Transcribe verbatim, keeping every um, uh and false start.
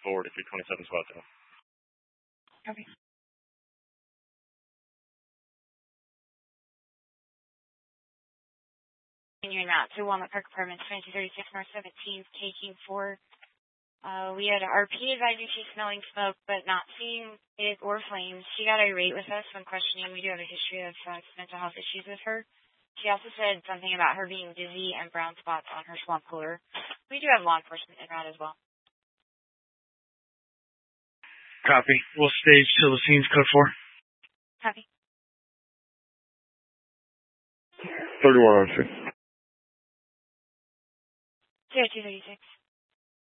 forward if you're twenty-seven squad zero. Copy. Continuing route to Walnut Park Apartments, twenty-two thirty-six North seventeenth, taking four. Uh, we had R P advising she's smelling smoke, but not seeing it or flames. She got irate with us when questioning. We do have a history of uh, mental health issues with her. She also said something about her being dizzy and brown spots on her swamp cooler. We do have law enforcement en route as well. Copy. We'll stage till the scene's code four. Copy. thirty-one on scene. zero two thirty-six.